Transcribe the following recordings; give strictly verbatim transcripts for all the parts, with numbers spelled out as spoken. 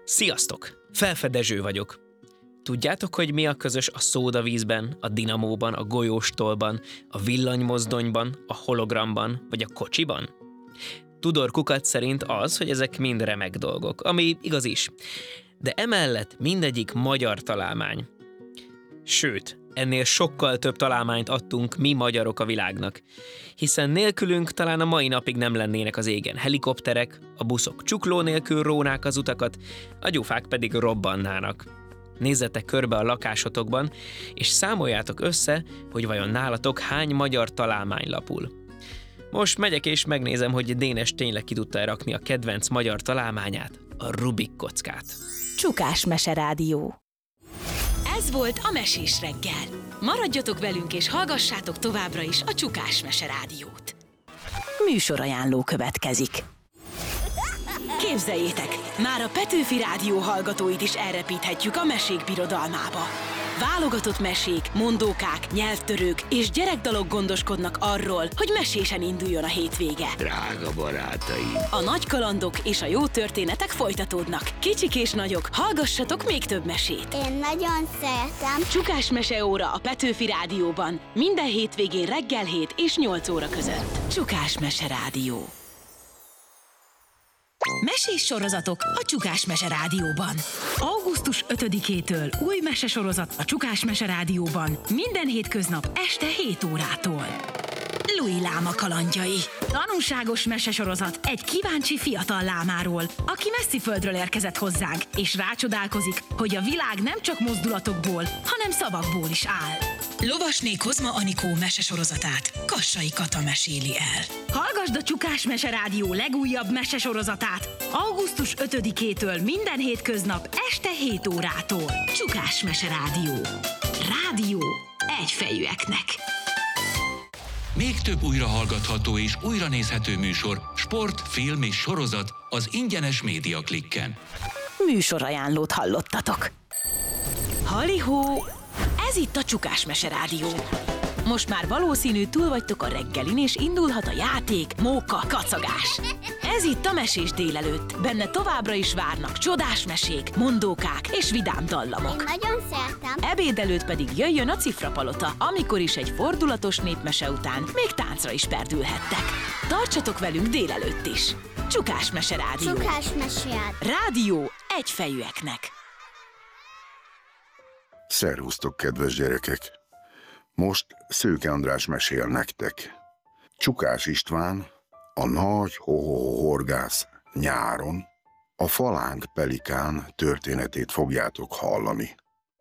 Sziasztok! Felfedező vagyok. Tudjátok, hogy mi a közös a szódavízben, a dinamóban, a golyóstolban, a villanymozdonyban, a hologramban vagy a kocsiban? Tudor Kukac szerint az, hogy ezek mind remek dolgok, ami igaz is. De emellett mindegyik magyar találmány. Sőt, ennél sokkal több találmányt adtunk mi magyarok a világnak. Hiszen nélkülünk talán a mai napig nem lennének az égen helikopterek, a buszok csukló nélkül rónák az utakat, a gyufák pedig robbannának. Nézzetek körbe a lakásotokban, és számoljátok össze, hogy vajon nálatok hány magyar találmány lapul. Most megyek és megnézem, hogy Dénes tényleg ki tudta rakni a kedvenc magyar találmányát, a Rubik kockát. Csukás Meserádió. Ez volt a Mesés reggel. Maradjatok velünk és hallgassátok továbbra is a Csukás Meserádiót. Műsorajánló következik. Képzeljétek, már a Petőfi Rádió hallgatóit is elrepíthetjük a mesék birodalmába. Válogatott mesék, mondókák, nyelvtörők és gyerekdalok gondoskodnak arról, hogy mesésen induljon a hétvége. Drága barátaim! A nagy kalandok és a jó történetek folytatódnak. Kicsik és nagyok, hallgassatok még több mesét. Én nagyon szeretem. Csukás meseóra a Petőfi Rádióban. Minden hétvégén reggel hét és nyolc óra között. Csukás Meserádió. Mesés sorozatok a Csukás Meserádióban. augusztus ötödikétől új mesesorozat a Csukás Meserádióban. Minden hétköznap este hét órától. Louis láma kalandjai. Tanulságos mesesorozat egy kíváncsi fiatal lámáról, aki messzi földről érkezett hozzánk, és rácsodálkozik, hogy a világ nem csak mozdulatokból, hanem szavakból is áll. Lovasné Kozma Anikó mesesorozatát Kassai Kata meséli el. Hallgasd a Csukás Meserádió legújabb mesesorozatát augusztus ötödikétől minden hétköznap este hét órától. Csukás Meserádió. Rádió egyfejűeknek. Még több újrahallgatható és újranézhető műsor, sport, film és sorozat az ingyenes Média Klikken. Műsorajánlót hallottatok. Halihó! Ez itt a Csukás Meserádió. Most már valószínű túl vagytok a reggelin, és indulhat a játék, móka, kacagás. Ez itt a Mesés délelőtt. Benne továbbra is várnak csodás mesék, mondókák és vidám dallamok. Én nagyon szeretem. Ebéd előtt pedig jöjjön a Cifrapalota, amikor is egy fordulatos népmese után még táncra is perdülhettek. Tartsatok velünk délelőtt is. Csukás Meserádió. Csukás Meserádió. Rádió egyfejűeknek. Szervusztok, kedves gyerekek! Most Szőke András mesél nektek. Csukás István, a nagy hohohorgász nyáron, a falánk pelikán történetét fogjátok hallani.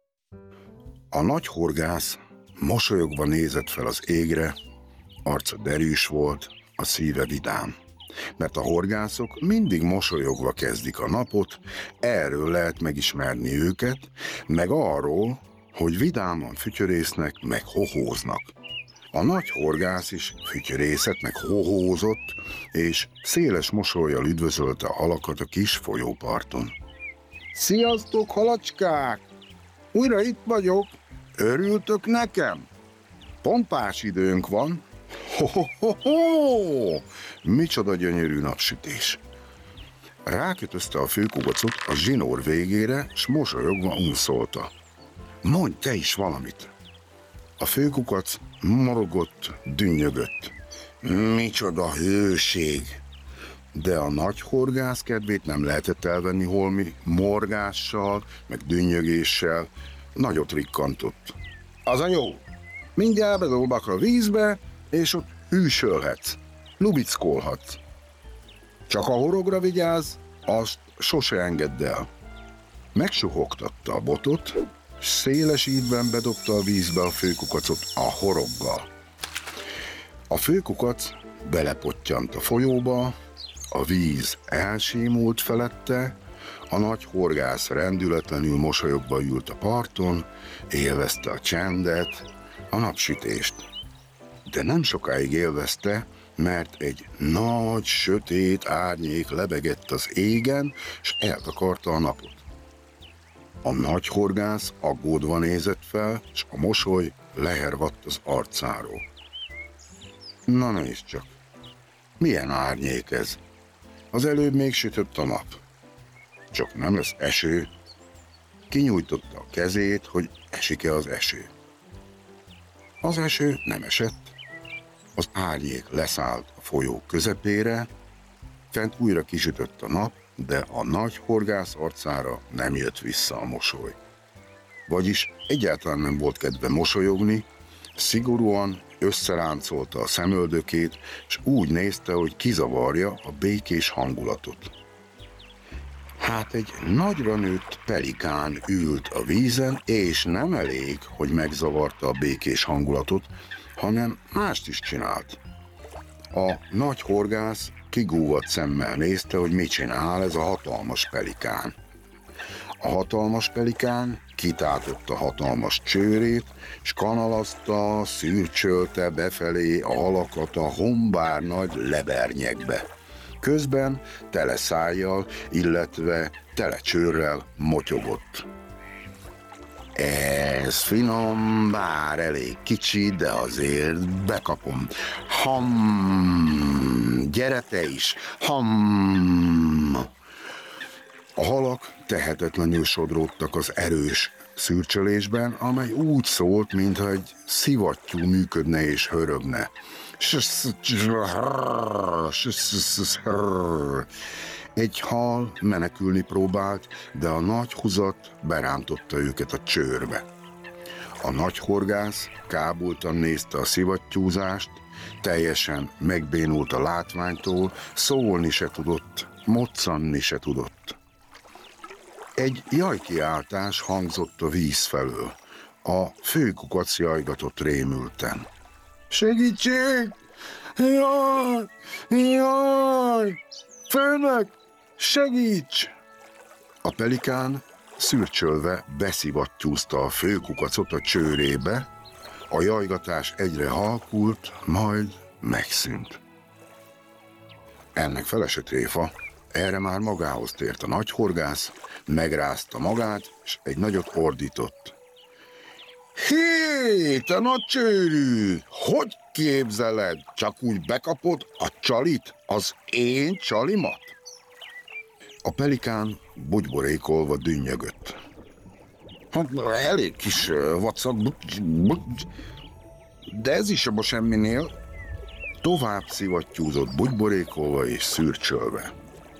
A nagy horgász mosolyogva nézett fel az égre, arca derűs volt, a szíve vidám. Mert a horgászok mindig mosolyogva kezdik a napot, erről lehet megismerni őket, meg arról, hogy vidáman fütyörésznek, meg hohóznak. A nagy horgász is fütyörészett, meg hohózott, és széles mosollyal üdvözölte a halakat a kis folyóparton. Sziasztok, halacskák! Újra itt vagyok. Örültök nekem? Pompás időnk van. Ho-ho-ho-ho! Micsoda gyönyörű napsütés! Rákötözte a főkugacot a zsinór végére, s mosolyogva unszolta. Mondj te is valamit! A főkukac morogott, dünnyögött. Micsoda hőség! De a nagy horgász kedvét nem lehetett elvenni holmi morgással, meg dünnyögéssel. Nagyot rikkantott. Az a jó! Mindjárt bedobak a vízbe, és ott hűsölhetsz, lubickolhatsz. Csak a horogra vigyázz, azt sose engedd el. Megsuhogtatta a botot, s széles ívben bedobta a vízbe a főkukacot a horoggal. A főkukac belepottyant a folyóba, a víz elsímult felette, a nagy horgász rendületlenül mosolyogva ült a parton, élvezte a csendet, a napsütést. De nem sokáig élvezte, mert egy nagy, sötét árnyék lebegett az égen, s eltakarta a napot. A nagy horgász aggódva nézett fel, s a mosoly lehervadt az arcáról. Na nézd csak, milyen árnyék ez? Az előbb még sütött a nap. csak nem lesz eső. Kinyújtotta a kezét, hogy esik-e az eső. Az eső nem esett, az árnyék leszállt a folyó közepére, fent újra kisütött a nap, de a nagy horgász arcára nem jött vissza a mosoly. Vagyis egyáltalán nem volt kedve mosolyogni, szigorúan összeráncolta a szemöldökét, és úgy nézte, hogy kizavarja a békés hangulatot. Hát egy nagyra nőtt pelikán ült a vízen, és nem elég, hogy megzavarta a békés hangulatot, hanem mást is csinált. A nagy horgász kigúvadt szemmel nézte, hogy mit csinál ez a hatalmas pelikán. A hatalmas pelikán kitátotta hatalmas csőrét, s kanalazta, szürcsölte befelé a halakat a hombár nagy lebernyekbe. Közben tele szájjal, illetve tele csőrrel motyogott. Ez finom, bár elég kicsi, de azért bekapom. Ham, gyere te is, ham. A halak tehetetlenül sodródtak az erős szürcsölésben, amely úgy szólt, mintha egy szivattyú működne és hörögne. Egy hal menekülni próbált, de a nagy huzat berántotta őket a csőrbe. A nagy horgász kábultan nézte a szivattyúzást, teljesen megbénult a látványtól, szólni se tudott, moccanni se tudott. Egy jajkiáltás hangzott a víz felől. A főkukac jajgatott rémülten. Segítség! Jaj! Jaj! Főnök! Segíts! A pelikán szürcsölve beszivattyúzta a főkukacot a csőrébe, a jajgatás egyre halkult, majd megszűnt. Ennek felese tréfa, erre már magához tért a nagy horgász, megrázta magát, és egy nagyot ordított. Hé, te nagy csőrű! Hogy képzeled? Csak úgy bekapod a csalit, az én csalimat? A pelikán bugyborékolva dünnyögött. Hát elég kis vacak, de ez is abba semminél. Tovább szivattyúzott bugyborékolva és szürcsölve.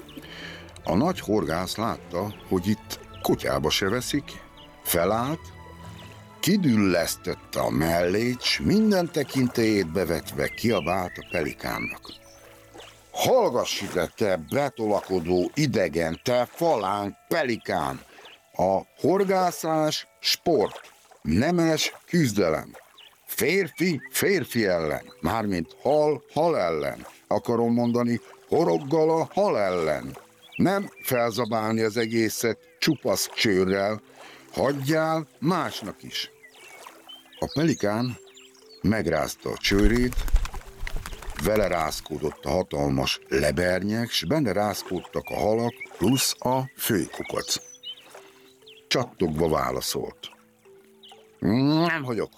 A nagy horgász látta, hogy itt kutyába se veszik, felállt, kidüllesztette a mellét, s minden tekintélyét bevetve kiabált a pelikánnak. Hallgass ide, te betolakodó idegen, te falánk pelikán! A horgászás sport, nemes küzdelem. Férfi férfi ellen, mármint hal hal ellen. Akarom mondani, horoggal a hal ellen. Nem felzabálni az egészet csupasz csőrrel, hagyjál másnak is. A pelikán megrázta a csőrét, vele rázkódott a hatalmas lebernyek, s benne rázkódtak a halak plusz a főkukac. Csattogva válaszolt. Nem hagyok.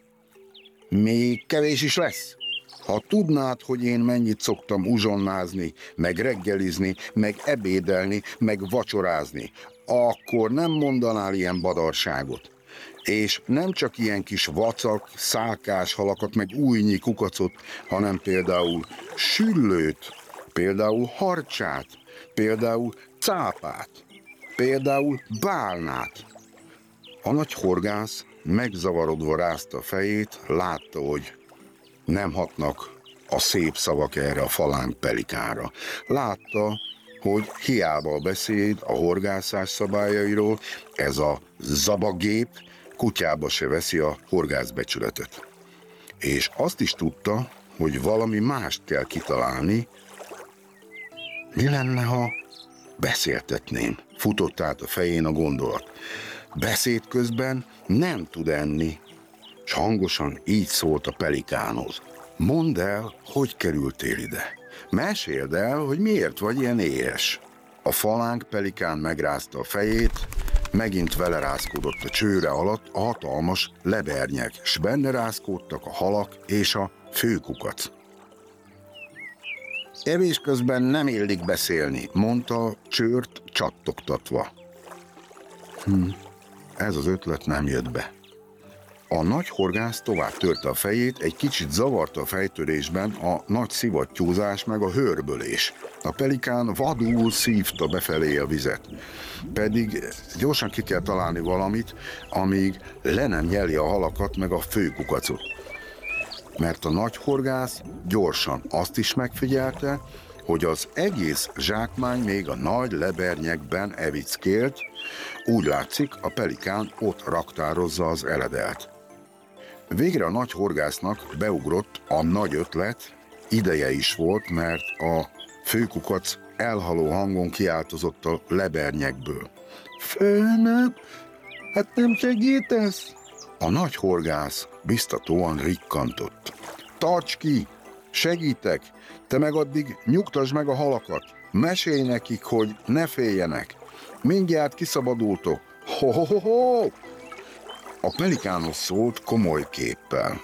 Még kevés is lesz. Ha tudnád, hogy én mennyit szoktam uzsonnázni, meg reggelizni, meg ebédelni, meg vacsorázni, akkor nem mondanál ilyen badarságot. És nem csak ilyen kis vacak, szálkás halakat, meg újnyi kukacot, hanem például süllőt, például harcsát, például cápát, például bálnát. A nagy horgász megzavarodva rázta a fejét, látta, hogy nem hatnak a szép szavak erre a falánk pelikára. Látta, hogy hiába a beszéd a horgászás szabályairól, ez a zabagép kutyába se veszi a horgászbecsületet. És azt is tudta, hogy valami mást kell kitalálni. Mi lenne, ha beszéltetném? Futott át a fején a gondolat. Beszéd közben nem tud enni, s hangosan így szólt a pelikánhoz. Mondd el, hogy kerültél ide. Meséld el, hogy miért vagy ilyen éhes. A falánk pelikán megrázta a fejét, megint vele rázkódott a csőre alatt a hatalmas lebernyek, s benne rázkódtak a halak és a főkukac. Evés közben nem illik beszélni, mondta csőrt csattogtatva. Hm, ez az ötlet nem jött be. A nagy horgász tovább törte a fejét, egy kicsit zavarta a fejtörésben a nagy szivattyúzás meg a hörbölés. A pelikán vadul szívta befelé a vizet. Pedig gyorsan ki kell találni valamit, amíg le nem nyeli a halakat meg a főkukacot. Mert a nagy horgász gyorsan azt is megfigyelte, hogy az egész zsákmány még a nagy lebernyekben evickélt, úgy látszik, a pelikán ott raktározza az eledelt. Végre a nagy horgásznak beugrott a nagy ötlet, ideje is volt, mert a főkukac elhaló hangon kiáltozott a lebernyekből. Főnök, hát nem segítesz? A nagy horgász biztatóan rikkantott. Tarts ki, segítek, te meg addig nyugtasd meg a halakat. Mesélj nekik, hogy ne féljenek. Mindjárt kiszabadultok. Ho-ho-ho-ho! A pelikános szólt komoly képpel.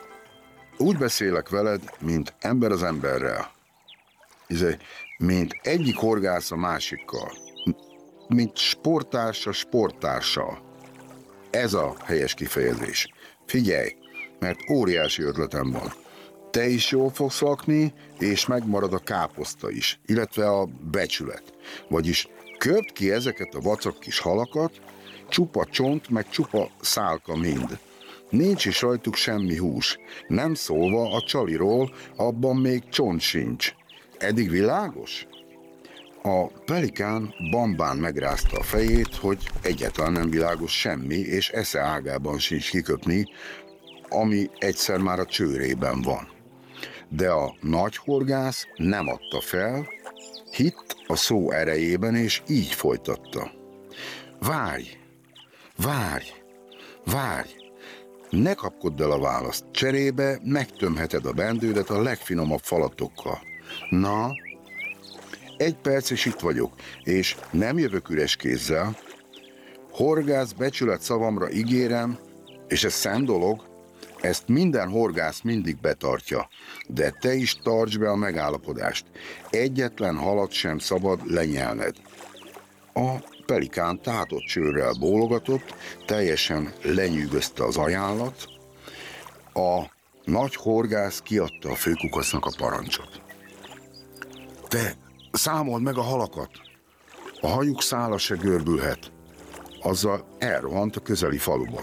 Úgy beszélek veled, mint ember az emberrel. Izé, mint egyik horgász a másikkal. Mint sporttársa sporttárssal. Ez a helyes kifejezés. Figyelj, mert óriási ötletem van. Te is jól fogsz lakni, és megmarad a káposzta is, illetve a becsület. Vagyis köpd ki ezeket a vacak kis halakat, csupa csont, meg csupa szálka mind. Nincs is rajtuk semmi hús, nem szólva a csaliról, abban még csont sincs. Eddig világos? A pelikán bambán megrázta a fejét, hogy egyáltalán nem világos semmi, és esze ágában sincs kiköpni, ami egyszer már a csőrében van. De a nagy horgász nem adta fel, hitt a szó erejében, és így folytatta. Várj, várj, várj, ne kapkodd el a választ, cserébe megtömheted a bendődet a legfinomabb falatokkal. Na, egy perc és itt vagyok, és nem jövök üres kézzel. Horgász becsület szavamra ígérem, és ez szent dolog, ezt minden horgász mindig betartja, de te is tartsd be a megállapodást. Egyetlen halat sem szabad lenyelned. A pelikán tátott csőrrel bólogatott, teljesen lenyűgözte az ajánlat. A nagy horgász kiadta a főkukacnak a parancsot. Te számold meg a halakat, a hajuk szála se görbülhet. Azzal elrohant a közeli faluba.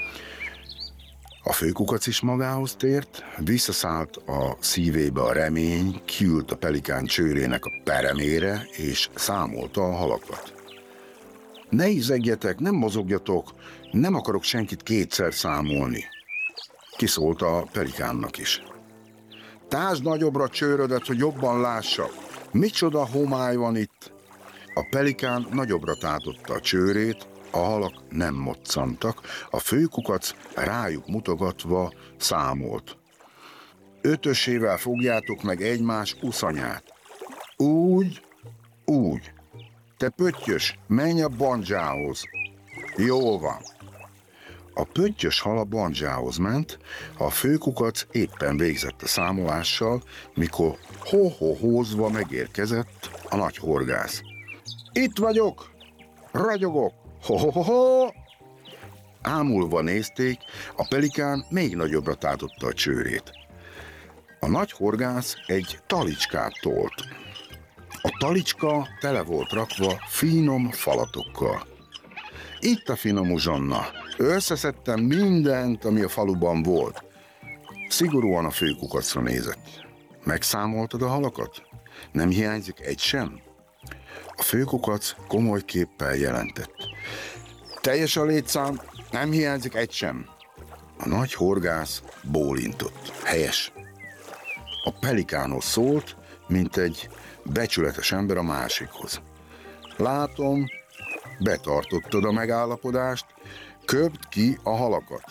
A főkukac is magához tért, visszaszállt a szívébe a remény, kiült a pelikán csőrének a peremére, és számolta a halakat. Ne izegjetek, nem mozogjatok, nem akarok senkit kétszer számolni. Kiszólt a pelikánnak is. Tásd nagyobbra csőrödet, hogy jobban lássa. Micsoda homály van itt? A pelikán nagyobbra tátotta a csőrét, a halak nem moccantak, a főkukac rájuk mutogatva számolt. Ötösével fogjátok meg egymás uszanyát. Úgy, úgy. Te pöttyös, menj a bandzsához. Jól van. A pöttyös hal a bandzsához ment, a főkukac éppen végzett a számolással, mikor ho-ho-hózva megérkezett a nagy horgász. Itt vagyok, ragyogok, ho-ho-ho-ho! Ámulva nézték, a pelikán még nagyobbra tátotta a csőrét. A nagy horgász egy talicskát tolt. A talicska tele volt rakva finom falatokkal. Itt a finom uzsonna. Összeszedtem mindent, ami a faluban volt. Szigorúan a főkukacra nézett. Megszámoltad a halakat? Nem hiányzik egy sem? A főkukac komoly képpel jelentett. Teljes a létszám, nem hiányzik egy sem. A nagy horgász bólintott. Helyes. A pelikánhoz szólt, mint egy becsületes ember a másikhoz. Látom, betartottad a megállapodást, köpd ki a halakat.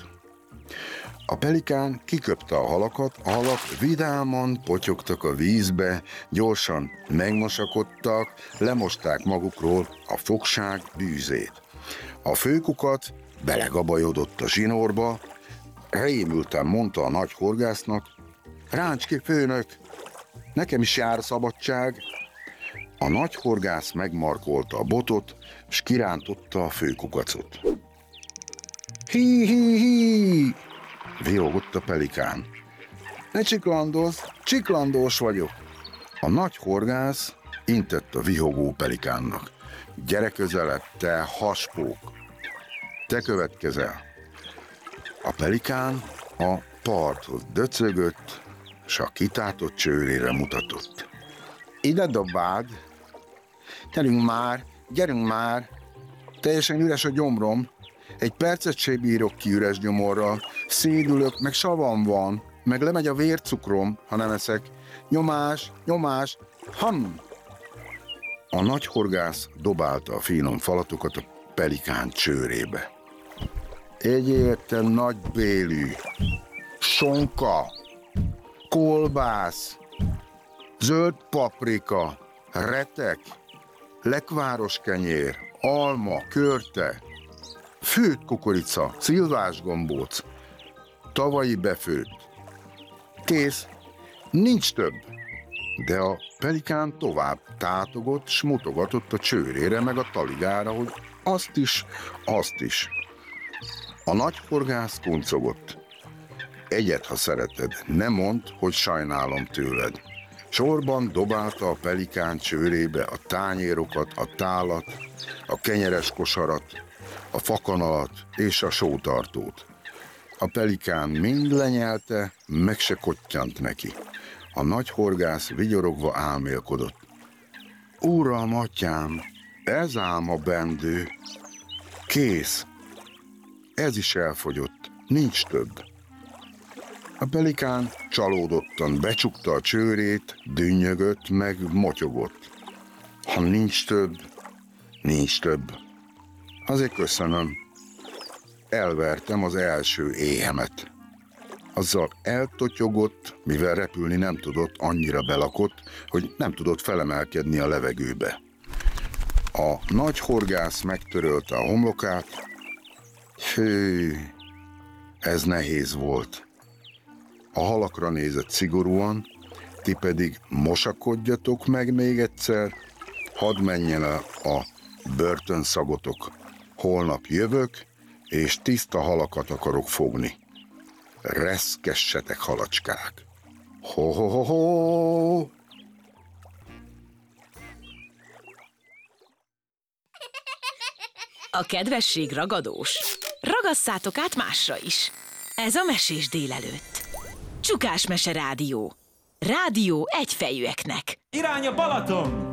A pelikán kiköpte a halakat, a halak vidáman potyogtak a vízbe, gyorsan megmosakodtak, lemosták magukról a fogság bűzét. A főkukac belegabajodott a zsinórba, rémülten mondta a nagy horgásznak, ráncs ki, főnök, nekem is jár szabadság. A nagy horgász megmarkolta a botot, s kirántotta a főkukacot. Hí-hí-hí! Vihogott a pelikán. Ne csiklandozz, csiklandós vagyok. A nagy horgász intett a vihogó pelikánnak. Gyere közelebb, te haspók! Te következel. A pelikán a parthoz döcögött, s a kitátott csőrére mutatott. Ide dobáld! Gyerünk már, gyerünk már! Teljesen üres a gyomrom. Egy percet se bírok ki üres gyomorral. Szédülök, meg savam van, meg lemegy a vércukrom, ha nem eszek. Nyomás, nyomás, ham! A nagy horgász dobálta a finom falatokat a pelikán csőrébe. Egyél, te nagy bélű, sonka, kolbász, zöld paprika, retek, lekváros kenyér, alma, körte, főtt kukorica, szilvás gombóc, tavalyi befőtt. Kész, nincs több. De a pelikán tovább tátogott, s mutogatott a csőrére meg a taligára, hogy azt is, azt is. A nagy horgász kuncogott. Egyet, ha szereted, ne mondd, hogy sajnálom tőled. Sorban dobálta a pelikán csőrébe a tányérokat, a tálat, a kenyeres kosarat, a fakanalat és a sótartót. A pelikán mind lenyelte, meg se kottyant neki. A nagy horgász vigyorogva álmélkodott. Uram, atyám, ez ám a bendő. Kész. Ez is elfogyott, nincs több. A pelikán csalódottan becsukta a csőrét, dünnyögött, meg motyogott. Ha nincs több, nincs több. Azért köszönöm. Elvertem az első éhemet. Azzal eltotyogott, mivel repülni nem tudott, annyira belakott, hogy nem tudott felemelkedni a levegőbe. A nagy horgász megtörölte a homlokát. Hű, ez nehéz volt. A halakra nézett szigorúan, ti pedig mosakodjatok meg még egyszer, hadd menjen el a börtönszagotok. Holnap jövök, és tiszta halakat akarok fogni. Reszkessetek, halacskák! Ho-ho-ho-ho! A kedvesség ragadós. Ragasszátok át másra is. Ez a Mesés délelőtt. Csukás Mese Rádió. Rádió egyfejűeknek. Irány a Balaton!